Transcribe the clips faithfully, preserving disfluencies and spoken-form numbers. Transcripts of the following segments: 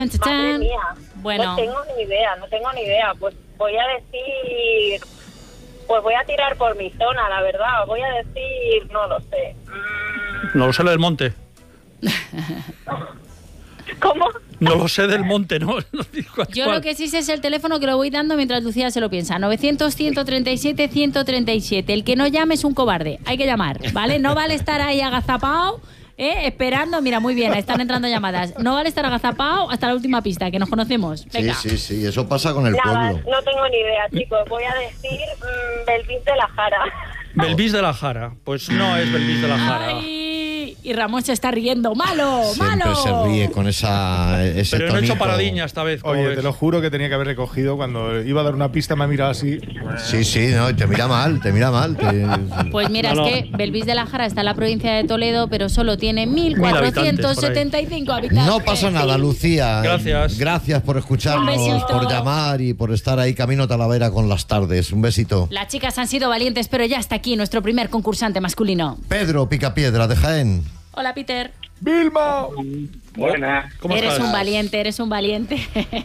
Madre mía, bueno. no tengo ni idea, no tengo ni idea. Pues voy a decir, pues voy a tirar por mi zona, la verdad. Voy a decir, no lo sé. Mm. No lo sé del monte. ¿Cómo? No lo sé del monte, ¿no? no Yo lo que sí sé es el teléfono que lo voy dando mientras Lucía se lo piensa. novecientos, ciento treinta y siete, ciento treinta y siete. El que no llame es un cobarde. Hay que llamar, ¿vale? No vale estar ahí agazapado, ¿eh? Esperando. Mira, muy bien, están entrando llamadas. No vale estar agazapado hasta la última pista, que nos conocemos. Venga. Sí, sí, sí. Eso pasa con el Nada, pueblo. no tengo ni idea, chicos. Voy a decir mmm, Belvis de la Jara. Belvis de la Jara. Pues no es Belvis de la Jara. Ay, y Ramón se está riendo. ¡Malo, Siempre malo! se ríe con esa, ese Pero no he tonito. hecho paradiña esta vez. Oye, ves? te lo juro que tenía que haber recogido. Cuando iba a dar una pista me ha mirado así. Sí, sí, no, te mira mal, te mira mal. Te... Pues mira, No, no. es que Belvis de la Jara está en la provincia de Toledo, pero solo tiene mil cuatrocientos setenta y cinco habitantes. No pasa nada, Lucía. Gracias. Gracias por Un escucharnos, besito. por llamar y por estar ahí camino Talavera con las tardes. Un besito. Las chicas han sido valientes, pero ya está aquí nuestro primer concursante masculino. Pedro Picapiedra de Jaén. Hola, Peter. ¡Vilma! Buenas. ¿Cómo Eres estás? un valiente, eres un valiente.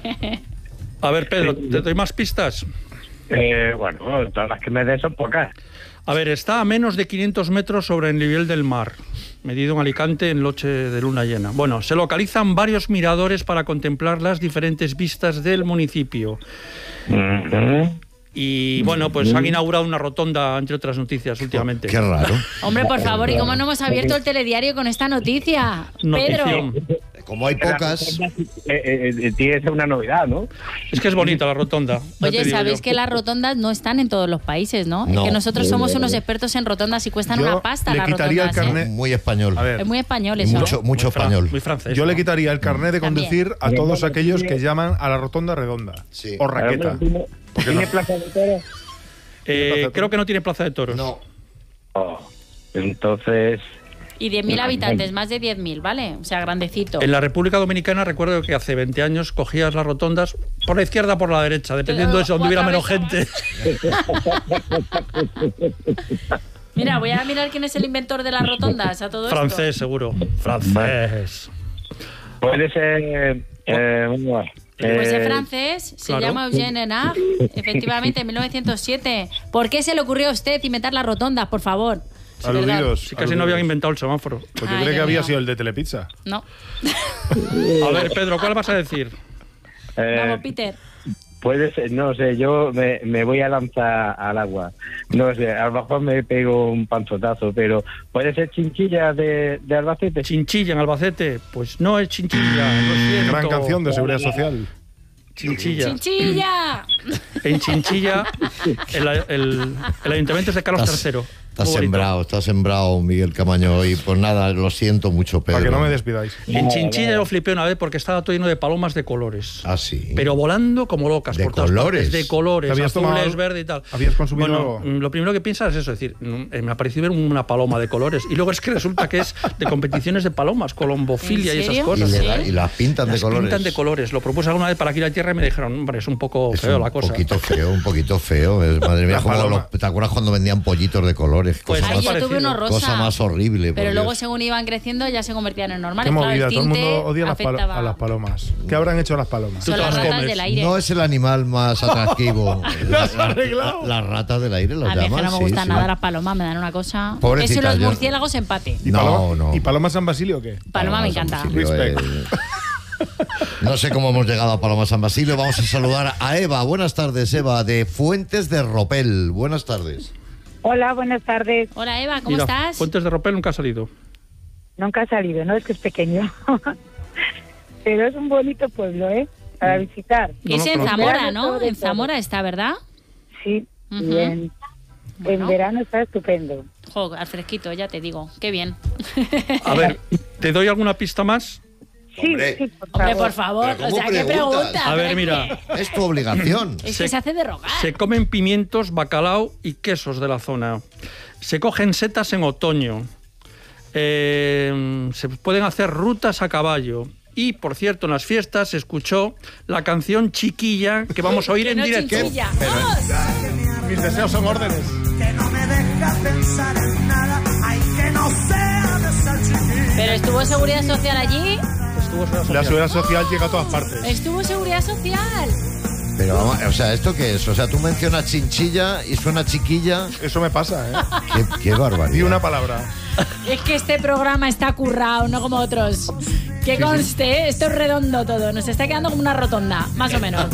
A ver, Pedro, ¿te doy más pistas? Eh, bueno, todas las que me den son pocas. A ver, está a menos de quinientos metros sobre el nivel del mar, medido en Alicante en noche de luna llena. Bueno, se localizan varios miradores para contemplar las diferentes vistas del municipio. Uh-huh. Y bueno, pues han inaugurado una rotonda, entre otras noticias, últimamente. Qué raro. Hombre, por favor, ¿y cómo no hemos abierto el telediario con esta noticia? Pedro. Notición. Como hay pocas. Eh, eh, eh, tiene que ser una novedad, ¿no? Es que es bonita la rotonda. ya Oye, te digo sabéis yo. que las rotondas no están en todos los países, ¿no? No. Es que nosotros somos unos expertos en rotondas y cuestan Yo una pasta le las quitaría el rotondas, ¿eh? carnet. Muy español. A ver, Es muy español Y eso. mucho, mucho Muy fra- español. Muy francés. yo ¿no? le quitaría el carnet de También. conducir a todos aquellos que llaman a la rotonda redonda. Sí. O raqueta. ¿Tiene, ¿tiene plaza de toros? Eh, creo que no tiene plaza de toros. No. Oh, entonces... Y diez mil habitantes, más de diez mil, ¿vale? O sea, grandecito. En la República Dominicana recuerdo que hace veinte años cogías las rotondas por la izquierda o por la derecha, dependiendo de Pero donde hubiera menos cuatro gente. Mira, voy a mirar quién es el inventor de las rotondas a todo Francés, esto. seguro. Francés. Puede ser... Eh, bueno, Pues eh, es francés, se claro. llama Eugène Renard, efectivamente, en mil novecientos siete. ¿Por qué se le ocurrió a usted inventar las rotondas, por favor? Sí, ¿verdad? Aludidos. Sí, casi no habían inventado el semáforo. Pues yo Ay, creí que Dios había mío. sido el de Telepizza. No. A ver, Pedro, ¿cuál vas a decir? eh, Vamos, Peter. puede ser, no sé, yo me, me voy a lanzar al agua. No sé, a lo mejor me pego un panzotazo, pero puede ser Chinchilla de, de Albacete. Chinchilla en Albacete. Pues no es Chinchilla. Lo siento. Gran canción de Seguridad Social. Chinchilla. ¡Chinchilla! En Chinchilla, el, el, el ayuntamiento es de Carlos Estás- tercero. Está Muy bonito. sembrado, está sembrado Miguel Camaño. Y pues nada, lo siento mucho, Pedro. Para que no me despidáis. En Chinchilla lo flipé una vez porque estaba todo lleno de palomas de colores. Ah, sí. Pero volando como locas. ¿De por todas colores? partes, de colores, ¿Te habías azules, tomado- verde y tal. habías consumido Bueno, algo? mm, lo primero que piensas es eso, es decir, mm, eh, me ha parecido ver una paloma de colores. Y luego es que resulta que es de competiciones de palomas, colombofilia ¿En y esas serio? Y, cosas. le ¿Sí? da- y las pintan Las de colores. pintan de colores. Lo propuse alguna vez para aquí a la tierra y me dijeron, hombre, es un poco Es feo un la cosa. poquito feo, un poquito feo. Es, madre mía, La como paloma. los- ¿te acuerdas cuando vendían pollitos de colores? Pues Cosa, Ay, más, yo tuve parecido. uno rosa. cosa más horrible. por Pero luego, Dios. según iban creciendo, ya se convertían en normales. Qué Claro, movida, el todo el tinte mundo odia las palo- afectaba. a las palomas. ¿Qué habrán hecho las palomas? Son Tú te las las ratas comes. del aire. No es el animal más atractivo. Lo has arreglado. Las ratas del aire las A mí es que llaman. no me sí, gustan sí. nada las palomas, me dan una cosa. Pobrecita, Eso y los yo- murciélagos empate. ¿Y No, paloma, no. ¿Y Paloma San Basilio o qué? Paloma me San encanta. Basilio, Respect. eh. No sé cómo hemos llegado a Paloma San Basilio. Vamos a saludar a Eva. Buenas tardes, Eva, de Fuentes de Ropel. Buenas tardes. Hola, buenas tardes. Hola, Eva, ¿cómo Mira, estás? Fuentes de Ropel nunca ha salido. Nunca ha salido, ¿no? Es que es pequeño. Pero es un bonito pueblo, ¿eh? Para visitar. No, Es no, en conozco. Zamora, ¿no? Sobre En todo. Zamora está, ¿verdad? Sí. Ujú. Y en, Bueno. en verano está estupendo. Jo, al fresquito, ya te digo. Qué bien. A ver, ¿te doy alguna pista más? Sí, Hombre. sí, por Hombre, favor. por favor. Pero O sea, ¿cómo ¿qué preguntas? pregunta? A ver, Pero mira. Es tu obligación. Es Se- que se hace de rogar. Se comen pimientos, bacalao y quesos de la zona. Se cogen setas en otoño. Eh, se pueden hacer rutas a caballo. Y, por cierto, en las fiestas se escuchó la canción Chiquilla que vamos a oír Que en no directo. chinchilla. Mis deseos son órdenes. Pero estuvo Seguridad Social allí. Estuvo Estuvo seguridad social. La seguridad social llega a todas partes. Estuvo seguridad social. Pero vamos, o sea, ¿esto qué es? O sea, tú mencionas chinchilla y suena chiquilla. Eso me pasa, ¿eh? Qué, qué barbaridad. Di una palabra. Es que este programa está currado, no como otros. Que conste, ¿eh? Esto es redondo todo. Nos está quedando como una rotonda, más o menos.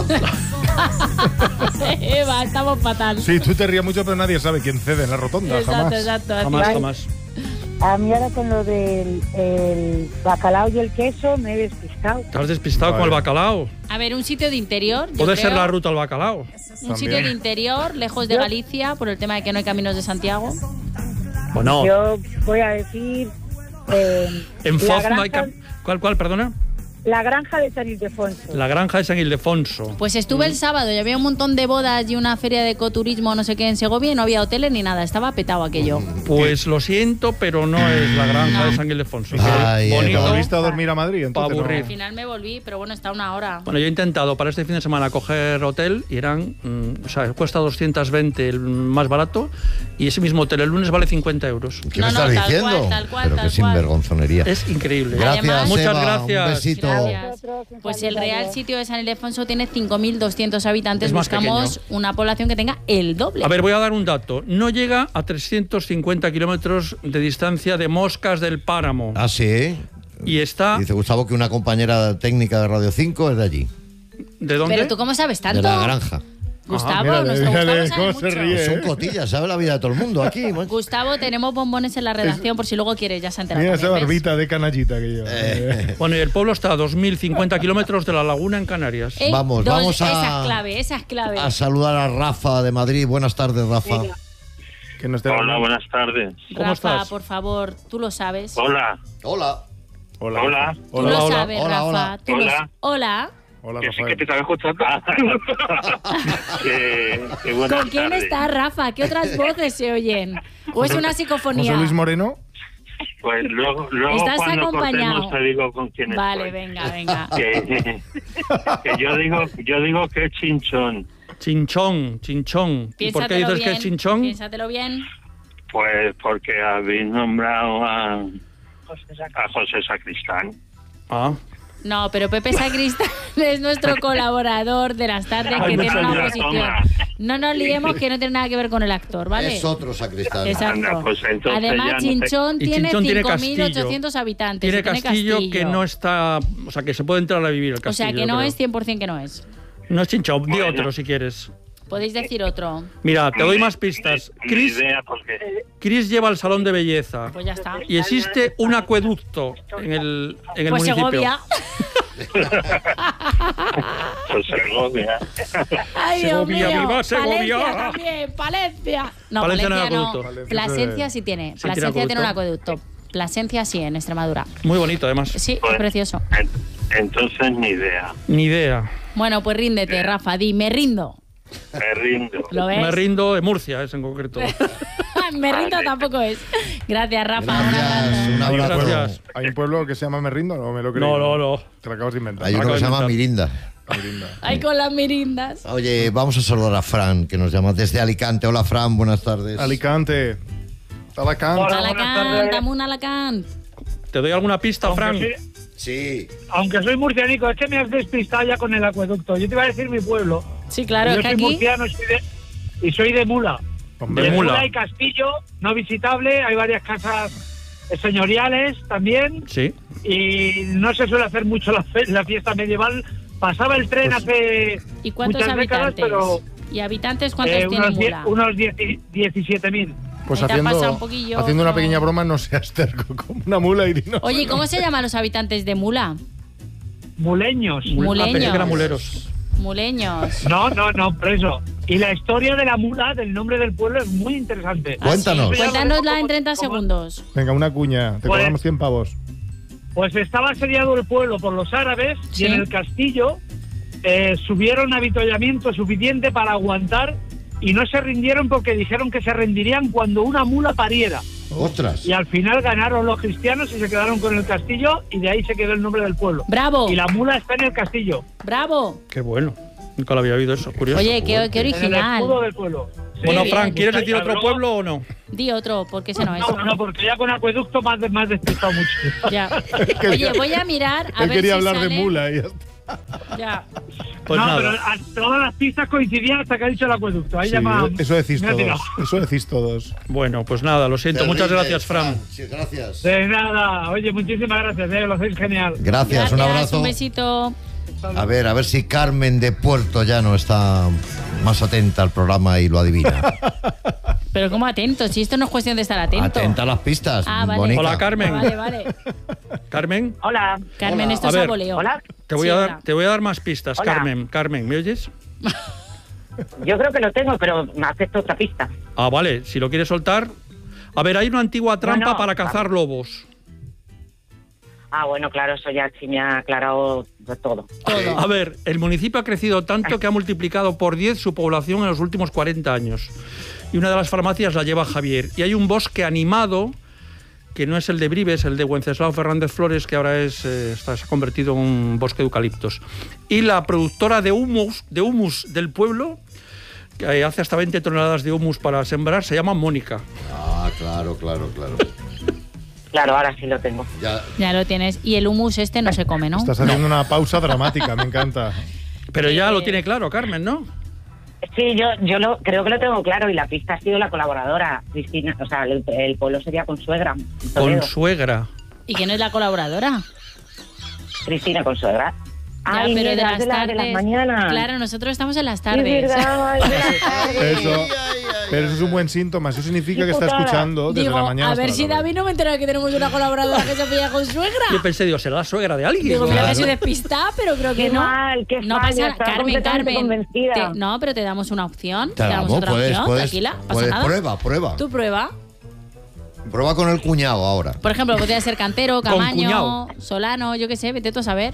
Eva, estamos fatal. Sí, tú te ríes mucho, pero nadie sabe quién cede en la rotonda. Exacto, jamás. exacto. Jamás, jamás. A mí ahora con lo del el bacalao y el queso me he despistado. Te has despistado Vale. con el bacalao. A ver, un sitio de interior. yo Puede ser creo. la ruta al bacalao. Un También. sitio de interior, lejos de Galicia, por el tema de que no hay caminos de Santiago. Bueno, Yo voy a decir eh, en la, Foz no granja, hay... cam- ¿Cuál, cuál, perdona? la granja de San Ildefonso. La granja de San Ildefonso. Pues estuve el sábado y había un montón de bodas y una feria de ecoturismo, no sé qué, en Segovia y no había hoteles ni nada. Estaba petado aquello. Pues lo siento, pero no es la granja de San Ildefonso. Ay, ¿Te Bonito. volviste a dormir a Madrid? Entonces, Pa' aburrir. Al final me volví, pero bueno, está una hora. Bueno, yo he intentado para este fin de semana coger hotel y eran, mm, o sea, cuesta doscientos veinte el más barato y ese mismo hotel el lunes vale cincuenta euros. ¿Qué No, me no, estás tal diciendo? cual, tal cual, Pero tal qué cual. sinvergonzonería. Es increíble. Gracias, Además- Muchas Eva, gracias. Un besito. Gracias. Nosotros, un Pues el saludo. Real Sitio de San Ildefonso tiene cinco mil doscientos habitantes. Es más Buscamos una población que tenga el doble. A ver, voy a dar un dato. No llega a trescientos cincuenta kilómetros de distancia de Moscas del Páramo. Ah, sí. Y está... Dice Gustavo que una compañera técnica de Radio cinco es de allí, ¿De dónde? Pero tú, ¿cómo sabes tanto? de la granja. Gustavo, Mírale, nuestro mírale Gustavo sabe cómo se mucho. ríe. Son ¿eh? cotillas, sabe la vida de todo el mundo aquí. macho. Gustavo, tenemos bombones en la redacción por si luego quieres, ya se ha enterado. Mira esa también, ¿ves? barbita de canallita que lleva. Eh. Bueno, y el pueblo está a dos mil cincuenta kilómetros de la laguna en Canarias. Ey, Vamos, dos- vamos a- Esa es clave, esa es clave. A saludar a Rafa de Madrid. Buenas tardes, Rafa. Que no esté Hola, buenas tardes. ¿Cómo Rafa, estás? por favor, tú lo sabes. Hola, Hola. Hola. Hola. Tú Hola, lo hola, sabes, hola, Rafa. hola. Tú lo- Hola. Hola. Hola, que sí que Rafael. te estaba escuchando. que, que buenas ¿Con quién tardes. estás, Rafa? ¿Qué otras voces se oyen? ¿O es una psicofonía? José Luis Moreno. Pues luego, luego Estás cuando acompañado. cortemos te digo con quién Vale, estoy. venga, venga. Que, que yo digo, yo digo que es chinchón. Chinchón, chinchón. ¿Y por qué Piénsatelo dices bien, que es chinchón? Piénsatelo bien. Pues porque habéis nombrado a, a José Sacristán. Ah, No, pero Pepe Sacristán es nuestro colaborador de las tardes Ay, que me tiene una salió, posición. toma. No nos liemos que no tiene nada que ver con el actor, ¿vale? Es otro sacristán. Exacto. Anda, pues entonces ya Además, no te- Chinchón Y tiene Chinchón tiene cinco mil ochocientos castillo. habitantes. tiene y tiene castillo, que castillo. no está... O sea, que se puede entrar a vivir el O castillo. sea, que no creo. es cien por ciento que no es. No es chinchón, di Bueno. otro si quieres. Podéis decir otro. Mira, te doy más pistas. Ni Chris, idea porque Chris lleva el salón de belleza. Pues ya está. Y existe un acueducto en el, en el Pues municipio. Segovia. pues Segovia. Ay, Dios Segovia, mío. viva Segovia. Palencia también, Palencia. No, Palencia no hay Palencia no. acueducto. Plasencia sí tiene. Sí, tiene Plasencia tiene un acueducto. acueducto. Plasencia sí, en Extremadura. Muy bonito, además. Sí, es Pues, precioso. en- entonces ni idea. Ni idea. Bueno, pues ríndete, Rafa. Di, me rindo. Me rindo. ¿Lo ves? Me rindo de Murcia, es en concreto. Me rindo Vale. tampoco es. Gracias, Rafa. Un Gracias. abrazo. Un abrazo. Gracias. ¿Hay un pueblo que se llama Merrindo? No me lo creo. No, no, no. Te lo acabas de inventar. Hay uno que se llama Mirinda. Merrindo. Ay, con las mirindas. Oye, vamos a saludar a Fran, que nos llama desde Alicante. Hola, Fran, buenas tardes. Alicante. Alicante. Hola. Alacant, dame un Alacant. ¿Te doy alguna pista, Aunque Fran? sí- Sí. Aunque soy murcianico, es que me has despistado ya con el acueducto. Yo te iba a decir mi pueblo. Sí, claro, Yo es que soy aquí. murciano soy de- y soy de Mula. Hombre, De Mula. Hay castillo no visitable, hay varias casas señoriales también Sí. y no se suele hacer mucho la, fe- la fiesta medieval. Pasaba el tren hace ¿Y cuántos muchas décadas, habitantes? pero ¿Y habitantes cuántos eh, tiene unos, die- Mula? unos dieci- diecisiete mil. Pues Ahí te has pasado haciendo, un poquillo, haciendo una otro. pequeña broma, no seas terco como una mula y dinos. Oye, ¿y cómo se llaman los habitantes de Mula? Muleños. Mul- ah, pensé que eran Muleños. muleros. Muleños. No, no, no, por eso. Y la historia de la mula, del nombre del pueblo, es muy interesante. Ah, Cuéntanos. sí. Cuéntanosla en ¿Cómo- treinta cómo- segundos. Venga, una cuña. Te Pues- cobramos cien pavos. Pues estaba asediado el pueblo por los árabes Sí. y en el castillo eh, subieron avituallamiento suficiente para aguantar y no se rindieron porque dijeron que se rendirían cuando una mula pariera. Ostras. Y al final ganaron los cristianos y se quedaron con el castillo y de ahí se quedó el nombre del pueblo. ¡Bravo! Y la mula está en el castillo, ¡Bravo! Qué bueno. Nunca lo había oído eso, curioso. Oye, qué, qué en el original. escudo del pueblo. Bueno, Muy Fran, bien. ¿quieres decir otro Luego- pueblo o no? Di otro, porque ese no es. No, no, porque ya con acueducto más, más despistado mucho. Ya. Oye, voy a mirar a Él ver quería si hablar sale- de mula y ya está. Ya. Pues no, nada. pero a- todas las pistas coincidían hasta que ha dicho el acueducto. Ahí Sí, llama. eso decís me ha tirado. todos. Eso decís todos. Bueno, pues nada, lo siento. Muchas Terrible, gracias, Fran. Sí, gracias. De nada. Oye, muchísimas gracias, eh, lo hacéis genial. Gracias, un abrazo. Un besito. A ver, a ver si Carmen de Puerto Llano está más atenta al programa y lo adivina. Pero como atento, si esto no es cuestión de estar atento. Atenta a las pistas. Ah, vale. Bonica. Hola, Carmen. Ah, vale, vale. Carmen, Hola. Carmen, esto A es ver. saboleo. Hola. te voy, Sí, a dar, hola. te voy a dar más pistas. Hola. Carmen, Carmen, ¿me oyes? Yo creo que lo tengo, pero me acepto otra pista. Ah, vale, si lo quieres soltar. A ver, hay una antigua trampa Bueno, para cazar lobos. Ah, bueno, claro, eso ya sí me ha aclarado todo. Todo. A ver, el municipio ha crecido tanto que ha multiplicado por diez su población en los últimos cuarenta años. Y una de las farmacias la lleva Javier. Y hay un bosque animado, que no es el de Brives, el de Wenceslao Fernández Flores, que ahora es, eh, está, se ha convertido en un bosque de eucaliptos. Y la productora de humus, de humus del pueblo, que hace hasta veinte toneladas de humus para sembrar, se llama Mónica. Ah, claro, claro, claro. Claro, ahora sí lo tengo. Ya, Ya lo tienes. Y el humus este no se come, ¿no? Estás haciendo una pausa dramática, me encanta. Pero ya Eh, lo tiene claro, Carmen, ¿no? Sí, yo, yo lo, creo que lo tengo claro y la pista ha sido la colaboradora, Cristina. O sea, el, el pueblo sería Consuegra. Toledo. Consuegra. ¿Y quién es la colaboradora? Cristina Consuegra. Ya, Ay, pero de mira, las de, la- tardes. de las mañanas. Claro, nosotros estamos en las Es tardes. verdad, es de las tardes. Eso, pero eso es un buen síntoma. Eso significa Qué que está putada. escuchando desde Digo, la mañana. a hasta ver la si tarde. David no me entera de que tenemos una colaboradora que se pilla con suegra. Yo pensé, digo, será la suegra de alguien. Digo, mira Claro. que soy despistada, pero creo que Qué no. mal, qué no falla, pasa estaba Carmen, completamente Carmen. convencida. te- no, pero te damos una opción. te te damos damos, otra puedes, opción, puedes, tranquila, pasa puedes, nada. prueba, prueba. Tú prueba. Prueba con el cuñado ahora. Por ejemplo, podría ser Cantero, Con Camaño, cuñado. Solano, yo qué sé, vete tú a saber.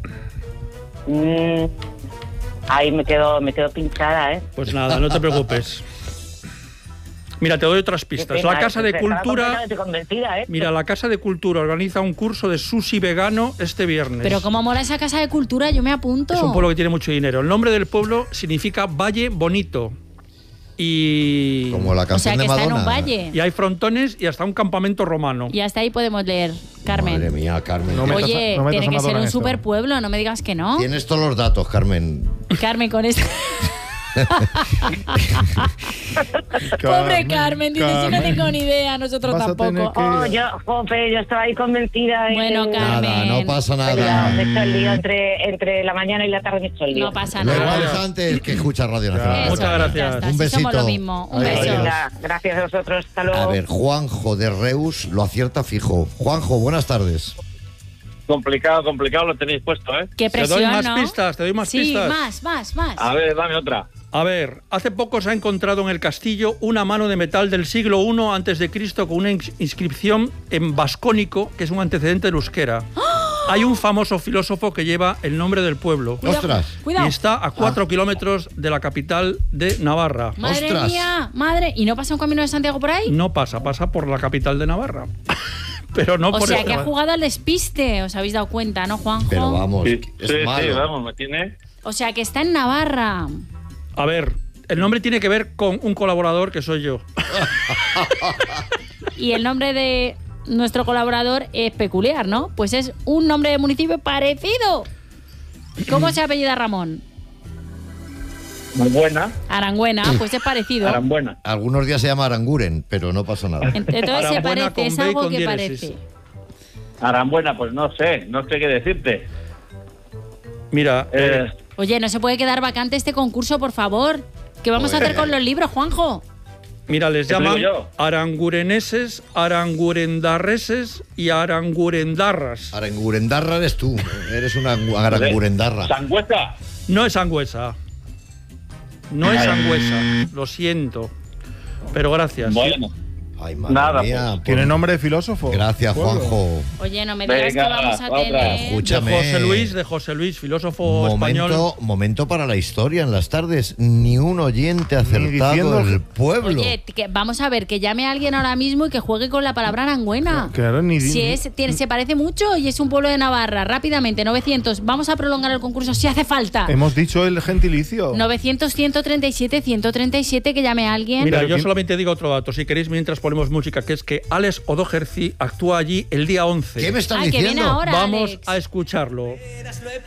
Mm, ahí me quedo, me quedo pinchada, ¿eh? Pues nada, no te preocupes. Mira, te doy otras Qué pistas. pena, La Casa de estaba Cultura... completamente convencida, ¿eh? Mira, la Casa de Cultura organiza un curso de sushi vegano este viernes. Pero como mola esa casa de cultura, yo me apunto. Es un pueblo que tiene mucho dinero. El nombre del pueblo significa Valle Bonito. Y, Como la O sea, canción que de está Madonna. en un valle. y hay frontones y hasta un campamento romano. Y hasta ahí podemos leer, Carmen. Madre mía, Carmen. No metas a- Oye, no metas tiene a que ser Madonna en un esto. super pueblo, no me digas que no. Tienes todos los datos, Carmen. Carmen, con esto. Pobre Carmen, dice, yo no tengo ni idea, nosotros Vas a tener tampoco. que- Oh, yo, jope, yo estaba ahí convencida. de Bueno, que- Carmen. Nada, no pasa Pero nada. me he hecho el lío entre, entre la mañana y la tarde, me he hecho el lío. No pasa Lo nada. igual es antes que escucha Radio Nacional. Eso, Muchas ya gracias. está, Un si besito. somos lo mismo. Un Adiós. beso. Venga, gracias a vosotros, hasta luego. A ver, Juanjo de Reus lo acierta fijo. Juanjo, buenas tardes. Complicado, complicado lo tenéis puesto, ¿eh? Qué Te presión, doy más ¿no? pistas, te doy más sí, pistas. más, más, más. A ver, dame otra. A ver, hace poco se ha encontrado en el castillo una mano de metal del siglo primero antes de Cristo con una ins- inscripción en vascónico, que es un antecedente del euskera. Hay un famoso filósofo que lleva el nombre del pueblo. Cuidado, Ostras. Cuidado. Y está a cuatro kilómetros de la capital de Navarra. Madre Ostras. mía, madre. ¿Y no pasa un camino de Santiago por ahí? No pasa, pasa por la capital de Navarra. Pero no o por sea, eso. que ha jugado al despiste, os habéis dado cuenta, ¿no, Juanjo? Pero vamos, Sí, es sí, malo. sí, vamos, me tiene. O sea, que está en Navarra. A ver, el nombre tiene que ver con un colaborador que soy yo. Y el nombre de nuestro colaborador es peculiar, ¿no? Pues es un nombre de municipio parecido. ¿Cómo se apellida Ramón? Muy buena, Arangüena, pues es parecido. Arambuena. Algunos días se llama Aranguren, pero no pasa nada. Entonces se Arambuena parece, con es B y algo con que diéresis. parece. Arambuena, pues no sé, no sé qué decirte. Mira, eh, Eh, Oye, no se puede quedar vacante este concurso, por favor. ¿Qué vamos a Joder. hacer con los libros, Juanjo? mira, les ¿Qué te digo llaman yo? arangureneses, arangurendarreses y arangurendarras. Arangurendarra eres tú. Eres una arangurendarra. Sangüesa. No es sangüesa. No es sangüesa. Lo siento. Pero gracias. Bueno, Ay, madre Nada, mía. pues, ¿Tiene nombre de filósofo? Gracias, Pueblo. Juanjo. Oye, no me digas Venga, que vamos a otra. tener... Escúchame. De José Luis, de José Luis, filósofo español. Momento, momento para la historia en las tardes. Ni un oyente acertado diciendo- el pueblo. Oye, que vamos a ver, que llame a alguien ahora mismo y que juegue con la palabra Aranguena. Claro, ni- Si ni- es, tiene- se parece mucho y es un pueblo de Navarra. Rápidamente, novecientos. Vamos a prolongar el concurso si hace falta. Hemos dicho el gentilicio. novecientos, ciento treinta y siete, ciento treinta y siete, que llame a alguien. Mira, Pero yo ¿quién- solamente digo otro dato, si queréis, mientras ponemos música, que es que Alex O'Doherty actúa allí el día once. ¿Qué me están Ay, que viene diciendo? ahora, Vamos Alex. a escucharlo.